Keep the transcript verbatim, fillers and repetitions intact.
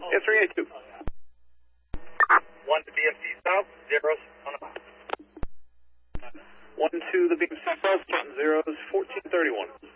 Yeah, three eight two. One to B M C South, zeros on a... One to the B M C South, counting zeros, fourteen thirty-one.